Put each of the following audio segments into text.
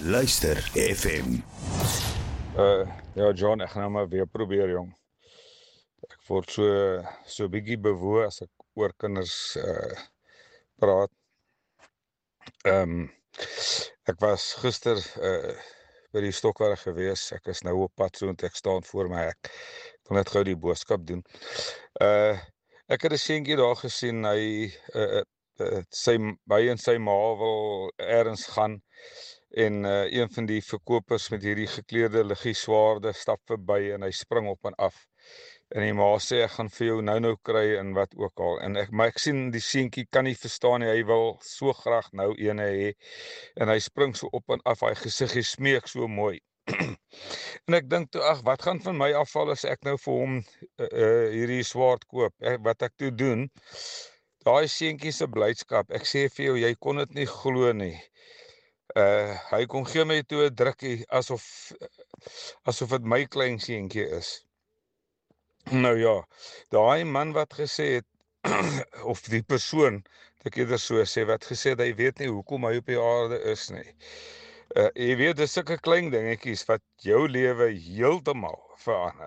Luister FM. Ja John, ek gaan nou maar weer probeer jong. Ek word so bietjie bewoe as ek oor kinders praat. Ek was gister by die Stokwerk gewees. Ek is nou op pad so en ek staan voor my hek. Ek wil net gou die boodskap doen. Ek het 'n seentjie daar gesien, hy en sy ma wil ergens gaan en een van die verkopers met hierdie gekleurde liggieswaarde stap verby en hy spring op en af. En die ma sê ek gaan vir jou nou kry en wat ook al. Maar ek sien die seentjie kan nie verstaan nie, hy wil so graag nou ene hê en hy spring so op en af, hy gesiggie smeek so mooi. En ek dink toe, ag, wat gaan van my afval as ek nou vir hom hierdie swaard koop? Wat ek toe doen, daai seentjie se blydskap, ek sê vir jou, jy kon dit nie glo nie. Hy kon gee my toe 'n drukkie asof dit my klein seentjie is. Nou ja, daai man wat gesê het of die persoon, ek eerder so sê, wat gesê het, hy weet nie hoekom hy op die aarde is nie. Jy weet, dis sulke klein dingetjies wat jou lewe heeltemal verander.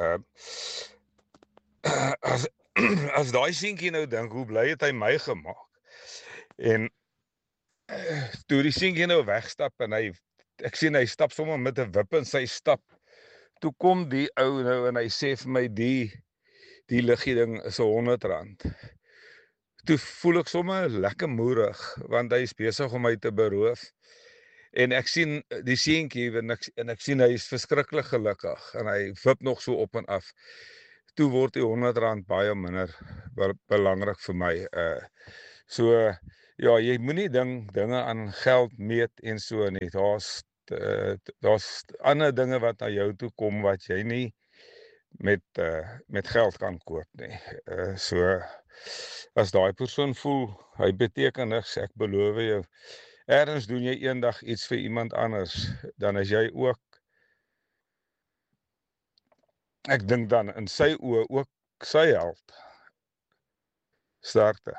As daai seentjie nou dink, hoe bly het hy my gemaak? En toe die seentjie nou wegstap en ek sien hy stap sommer met 'n wip in sy stap. Toe kom die ou nou en hy sê vir my die liggie ding is R100. Toe voel ek sommer lekker moerig want hy is besig om my te beroof. En ek sien die seentjie en ek sien hy is verskriklik gelukkig en hy wip nog so op en af. Toe word die R100 baie minder belangrik vir my. So ja, jy moenie dinge aan geld meet en so nie. Daar's ander dinge wat na jou toe kom wat jy nie met geld kan koop nie. So as daai persoon voel hy beteken niks, ek beloof jou, ergens doen jy eendag iets vir iemand anders, dan is jy ook, ek dink dan in sy oë ook sy held. Sterkte.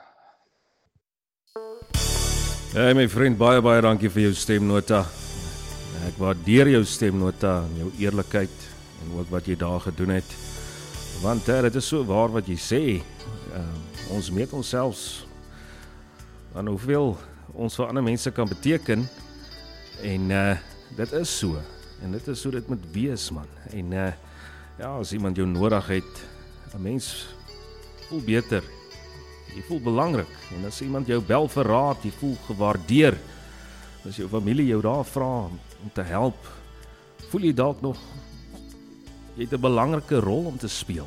Hey my vriend, baie dankie vir jou stemnota. Ek waardeer jou stemnota en jou eerlikheid en ook wat jy daar gedoen het. Want dit is so waar wat jy sê. Ons meet onsself aan hoeveel ons vir ander mense kan beteken. En dit is so. En dit is hoe dit moet wees, man. En ja, as iemand jou nodig het, 'n mens voel beter. Jy voel belangrik. En as iemand jou bel vir raad, jy voel gewaardeer. As jou familie jou daar vra om te help, voel jy dalk nog jy het 'n belangrike rol om te speel.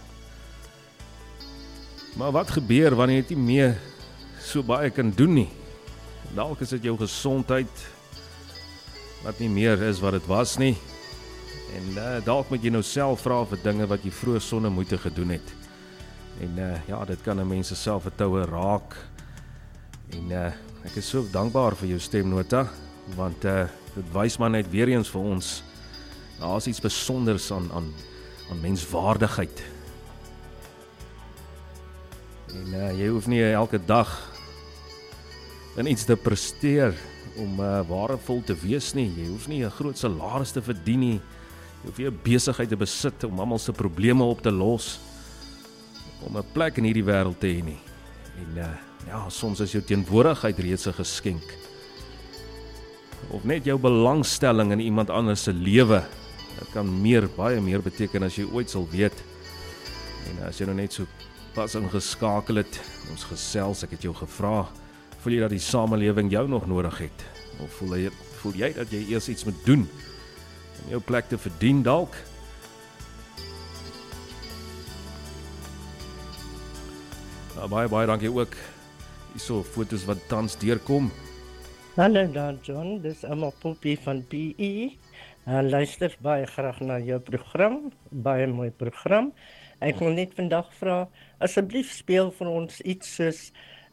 Maar wat gebeur wanneer jy nie meer so baie kan doen nie? Dalk is dit jou gesondheid wat nie meer is wat dit was nie. En dalk moet jy nou self vra vir dinge wat jy vroeër sonder moeite gedoen het. En ja, dit kan 'n mens se selfvertroue raak. En ek is so dankbaar vir jou stemnota, want dit wys maar net weer eens vir ons, daar is iets besonders aan menswaardigheid. En jy hoef nie elke dag in iets te presteer om waardevol te wees nie. Jy hoef nie 'n groot salaris te verdien nie. Jy hoef nie 'n besigheid te besit om almal se probleme op te los, om 'n plek in hierdie wêreld te hê nie. En ja, soms is jou teenwoordigheid reeds 'n geskenk. Of net jou belangstelling in iemand anders se lewe. Dit kan baie meer beteken as jy ooit sal weet. En as jy nou net so pas ingeskakel het, ons gesels, ek het jou gevra, voel jy dat die samelewing jou nog nodig het? Of voel jy dat jy eers iets moet doen om jou plek te verdien dalk? Nou, baie dankie ook. Hierso foto's wat tans deurkom. Hallo daar John, dis Emma Poppy van PE. Luister baie graag na jou program, baie mooi program. Ek wil net vandag vra, asseblief speel vir ons iets soos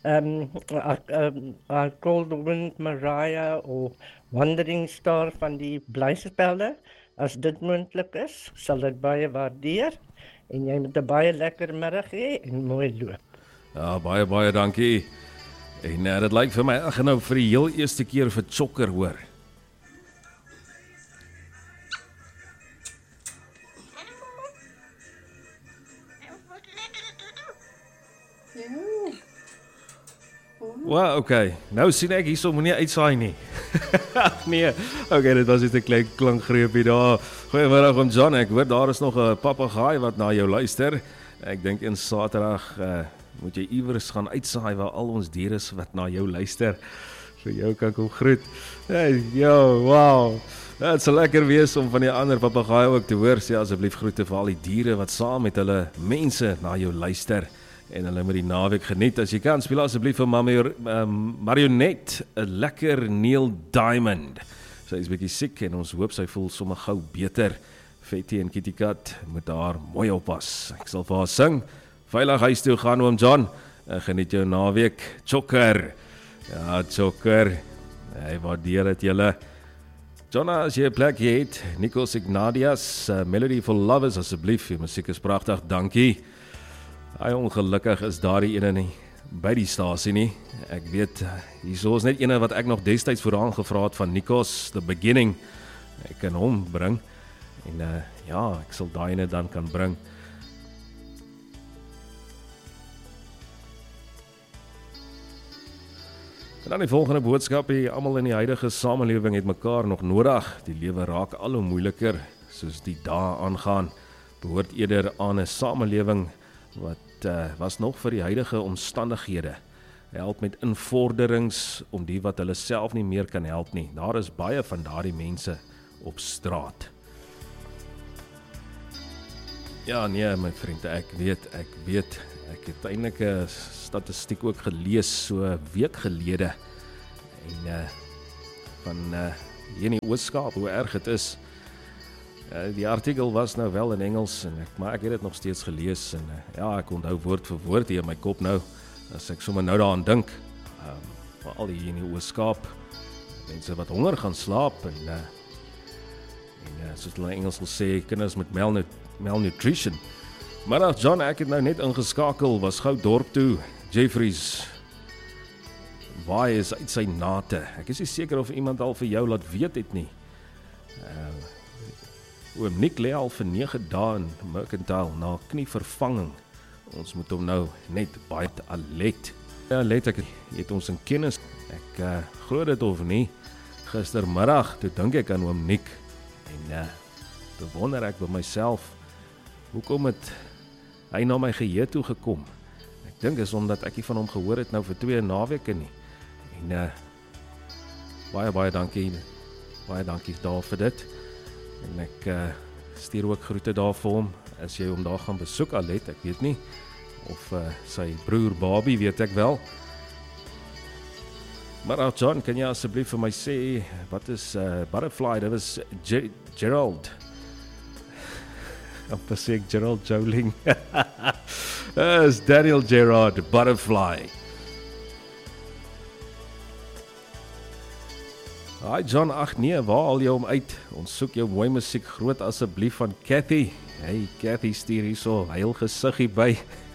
Cold Wind Mariah of Wandering Star van die Blyspelle. As dit moontlik is, sal dit baie waardeer. En jy moet 'n baie lekker middag hê en mooi loop. Ja, baie dankie. En dit lyk vir my ek gaan nou vir die heel eerste keer vir Chokker hoor. Wow, okay. Nou sien ek hierso moenie uitsaai nie. Nee. Okay, dit was net 'n klein klankgreepie daar. Goeiemôre oom John. Ek hoor daar is nog 'n papegaai wat na jou luister. Ek dink in Saterdag moet jy iewers gaan uitsaai waar al ons diere is wat na jou luister. Vir jou kan kom groet. Hey, yo, wow. Dit sal lekker wees om van die ander papegaai ook te hoor. Sê asseblief groete vir al die diere wat saam met hulle mense na jou luister. En hulle moet die naweek geniet. As jy kan, speel asseblief vir Marionette, 'n lekker Neil Diamond. Sy is bietjie siek en ons hoop sy voel sommer gou beter. Fetty en Kitty Cat moet daar mooi oppas. Ek sal vir haar sing. Veilig huis toe gaan, oom John. Geniet jou naweek. Chokker. Ja, Chokker. Hy waardeer dit julle. Jonna, as jy 'n plek het, Nikos Ignatius, Melody for Lovers, asseblief. Die musiek is pragtig, dankie. Hy ongelukkig is daardie ene nie by die stasie nie. Ek weet, hierso is net ene wat ek nog destyds vooraan gevra het van Nikos, The Beginning. Ek kan hom bring. En ja, ek sal daai ene dan kan bring. En dan die volgende boodskap, almal in die huidige samelewing het mekaar nog nodig. Die lewe raak al hoe moeiliker soos die dae aangaan. Behoort eerder aan 'n samelewing wat was nog vir die huidige omstandighede. Help met invorderings om die wat hulle self nie meer kan help nie. Daar is baie van daardie mense op straat. Ja, nee my vriend, ek weet. Ek het eintlik 'n statistiek ook gelees so 'n week gelede. En van hier in die Oos-Kaap, hoe erg dit is. Die artikel was nou wel in Engels, maar ek het dit nog steeds gelees. En ja, ek onthou woord vir woord hier in my kop nou, as ek sommer nou daaraan dink. Veral hier in die Oos-Kaap, mense wat honger gaan slaap, en soos hulle in Engels wil sê, kinders met malnutrition. Maar John, ek het nou net ingeskakel, was gou dorp toe, Jeffries, waai is uit sy nate. Ek is nie seker of iemand al vir jou laat weet het nie. Oom Nick lê al vir 9 dae in Mercantile na knievervanging. Ons moet hom nou net baie alert. Ja, let ek het ons in kennis. Ek glo dit of nie. Gistermiddag, toe dink ek aan oom Nick. En bewonder ek by myself, hoekom het hy na my geheue toe gekom? Ek dink is omdat ek nie van hom gehoor het nou vir 2 naweke nie. En baie dankie. Baie dankie daar vir dit. En ek stuur ook groete daar vir hom, as jy hom daar gaan besoek, Alet, ek weet nie, of sy broer Bobby, weet ek wel. Maar John, kan jy asseblief vir my sê, wat is Butterfly, dit was Gerald. Amper sê ek Gerald Joling. Is Daniel Gerard, Butterfly. Hi John, ag nee, waar haal jy hom uit? Ons soek jou mooi musiek groot asseblief van Cathy. Hey Cathy, stuur hierso heel gesiggie by.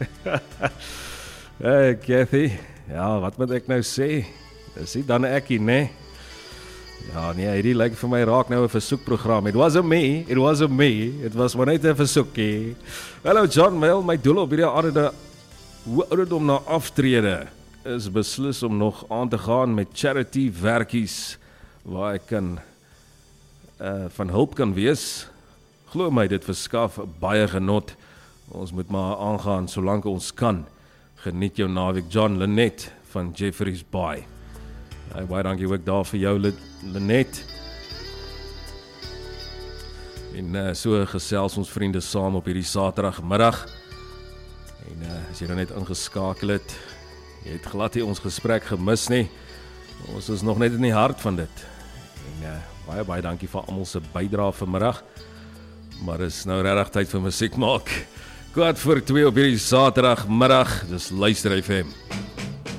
Hey Cathy, ja, wat moet ek nou sê? Dis nie dan ekie, né? Ja, nee, hierdie lyk vir my raak nou 'n versoekprogram. It wasn't me, it was maar net 'n versoekie. Hallo John, wel, my doel op hierdie ouderdom na aftrede is beslis om nog aan te gaan met charity werkies, waar ek kan van hulp kan wees. Glo my, dit verskaf baie genot. Ons moet maar aangaan solank ons kan. Geniet jou naweek, John. Lynette van Jeffreys Bay. Baie dankie ook daar vir jou, Lynette. En so gesels ons vriende saam op hierdie Saterdagmiddag. En as jy dan net ingeskakel het, jy het glad nie ons gesprek gemis nie. Ons is nog net in die hart van dit. En baie dankie vir almal se bydrae vanmiddag. Maar is nou regtig tyd vir musiek maak. 1:45 op hierdie Saterdagmiddag. Dis Luister FM.